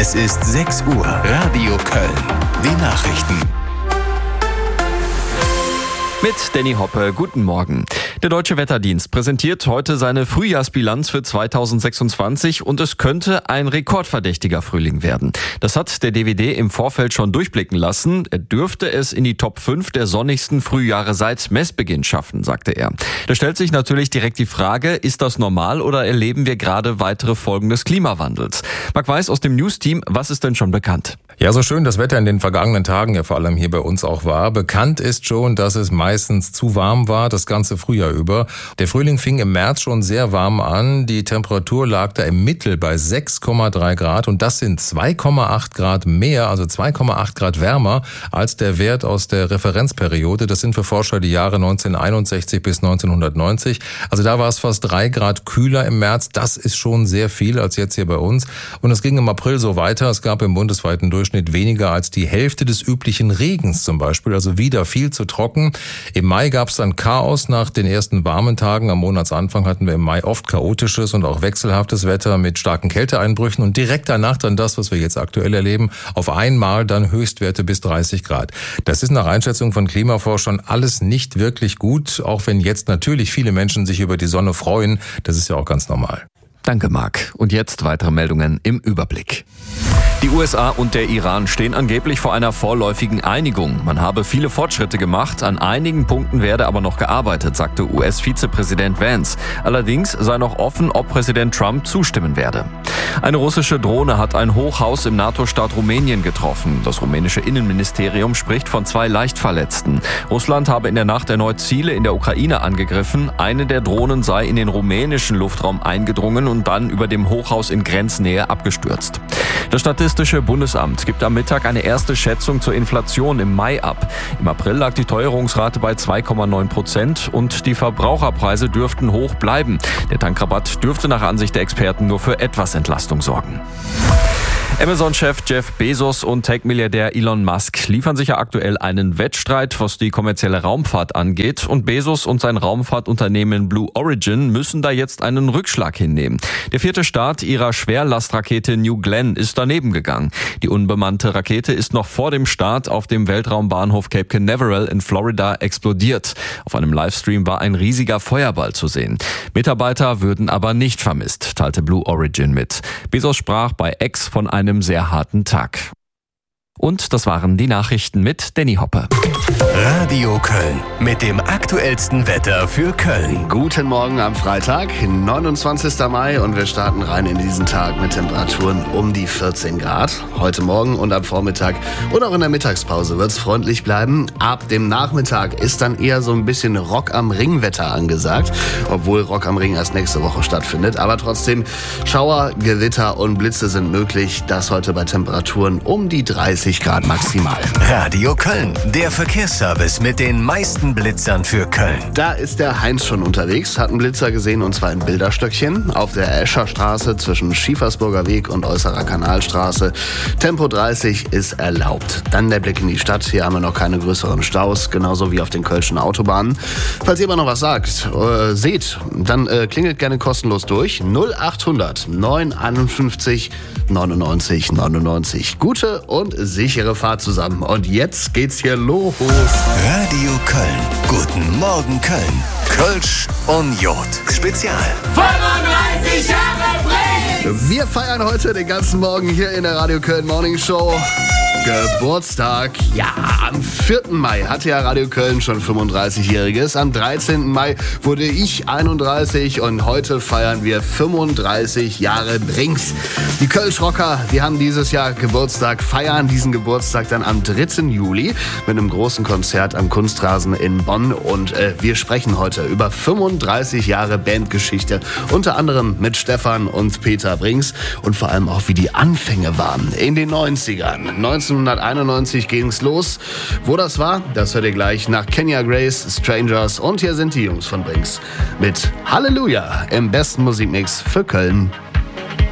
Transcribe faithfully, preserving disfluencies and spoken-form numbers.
Es ist sechs Uhr. Radio Köln. Die Nachrichten. Mit Danny Hoppe, guten Morgen. Der Deutsche Wetterdienst präsentiert heute seine Frühjahrsbilanz für zweitausendsechsundzwanzig und es könnte ein rekordverdächtiger Frühling werden. Das hat der D W D im Vorfeld schon durchblicken lassen. Er dürfte es in die Top fünf der sonnigsten Frühjahre seit Messbeginn schaffen, sagte er. Da stellt sich natürlich direkt die Frage, ist das normal oder erleben wir gerade weitere Folgen des Klimawandels? Marc Weiß aus dem News-Team, was ist denn schon bekannt? Ja, so schön das Wetter in den vergangenen Tagen ja vor allem hier bei uns auch war. Bekannt ist schon, dass es meistens zu warm war, das ganze Frühjahr über. Der Frühling fing im März schon sehr warm an. Die Temperatur lag da im Mittel bei sechs Komma drei Grad und das sind zwei Komma acht Grad mehr, also zwei Komma acht Grad wärmer als der Wert aus der Referenzperiode. Das sind für Forscher die Jahre neunzehnhunderteinundsechzig bis neunzehnhundertneunzig. Also da war es fast drei Grad kühler im März. Das ist schon sehr viel als jetzt hier bei uns. Und es ging im April so weiter. Es gab im bundesweiten Durchschnitt weniger als die Hälfte des üblichen Regens zum Beispiel. Also wieder viel zu trocken. Im Mai gab es dann Chaos nach den ersten warmen Tagen. Am Monatsanfang hatten wir im Mai oft chaotisches und auch wechselhaftes Wetter mit starken Kälteeinbrüchen und direkt danach dann das, was wir jetzt aktuell erleben, auf einmal dann Höchstwerte bis dreißig Grad. Das ist nach Einschätzung von Klimaforschern alles nicht wirklich gut, auch wenn jetzt natürlich viele Menschen sich über die Sonne freuen. Das ist ja auch ganz normal. Danke, Marc. Und jetzt weitere Meldungen im Überblick. Die U S A und der Iran stehen angeblich vor einer vorläufigen Einigung. Man habe viele Fortschritte gemacht, an einigen Punkten werde aber noch gearbeitet, sagte U S-Vizepräsident Vance. Allerdings sei noch offen, ob Präsident Trump zustimmen werde. Eine russische Drohne hat ein Hochhaus im NATO-Staat Rumänien getroffen. Das rumänische Innenministerium spricht von zwei Leichtverletzten. Russland habe in der Nacht erneut Ziele in der Ukraine angegriffen. Eine der Drohnen sei in den rumänischen Luftraum eingedrungen und dann über dem Hochhaus in Grenznähe abgestürzt. Das Statistische Bundesamt gibt am Mittag eine erste Schätzung zur Inflation im Mai ab. Im April lag die Teuerungsrate bei zwei Komma neun Prozent und die Verbraucherpreise dürften hoch bleiben. Der Tankrabatt dürfte nach Ansicht der Experten nur für etwas Entlastung sorgen. Amazon-Chef Jeff Bezos und Tech-Milliardär Elon Musk liefern sich ja aktuell einen Wettstreit, was die kommerzielle Raumfahrt angeht. Und Bezos und sein Raumfahrtunternehmen Blue Origin müssen da jetzt einen Rückschlag hinnehmen. Der vierte Start ihrer Schwerlastrakete New Glenn ist daneben gegangen. Die unbemannte Rakete ist noch vor dem Start auf dem Weltraumbahnhof Cape Canaveral in Florida explodiert. Auf einem Livestream war ein riesiger Feuerball zu sehen. Mitarbeiter würden aber nicht vermisst, teilte Blue Origin mit. Bezos sprach bei X von einem einem sehr harten Tag. Und das waren die Nachrichten mit Danny Hoppe. Radio Köln mit dem aktuellsten Wetter für Köln. Guten Morgen am Freitag, neunundzwanzigsten Mai und wir starten rein in diesen Tag mit Temperaturen um die vierzehn Grad. Heute Morgen und am Vormittag und auch in der Mittagspause wird es freundlich bleiben. Ab dem Nachmittag ist dann eher so ein bisschen Rock am Ring Wetter angesagt, obwohl Rock am Ring erst nächste Woche stattfindet. Aber trotzdem, Schauer, Gewitter und Blitze sind möglich. Das heute bei Temperaturen um die dreißig Grad maximal. Radio Köln, der Verkehrsservice mit den meisten Blitzern für Köln. Da ist der Heinz schon unterwegs, hat einen Blitzer gesehen und zwar in Bilderstöckchen auf der Escherstraße zwischen Schiefersburger Weg und Äußerer Kanalstraße. Tempo dreißig ist erlaubt. Dann der Blick in die Stadt. Hier haben wir noch keine größeren Staus, genauso wie auf den Kölschen Autobahnen. Falls ihr aber noch was sagt, äh, seht, dann äh, klingelt gerne kostenlos durch. null achthundert neunundfünfzig neunundneunzig neunundneunzig. Gute und sichere Fahrt zusammen. Und jetzt geht's hier los. Radio Köln. Guten Morgen Köln. Kölsch und Jod. Spezial. fünfunddreißig Jahre Brings! Wir feiern heute den ganzen Morgen hier in der Radio Köln Morning Show Geburtstag. Ja, am vierten Mai hatte ja Radio Köln schon fünfunddreißigjähriges. Am dreizehnten Mai wurde ich einunddreißig und heute feiern wir fünfunddreißig Jahre Brings. Die Kölsch-Rocker, die haben dieses Jahr Geburtstag, feiern diesen Geburtstag dann am dritten Juli mit einem großen Konzert am Kunstrasen in Bonn. Und äh, wir sprechen heute über fünfunddreißig Jahre Bandgeschichte, unter anderem mit Stefan und Peter Brings und vor allem auch, wie die Anfänge waren in den neunzigern. neunzehnhunderteinundneunzig ging's los. Wo das war, das hört ihr gleich nach Kenya Grace, Strangers. Und hier sind die Jungs von Brings mit Halleluja im besten Musikmix für Köln.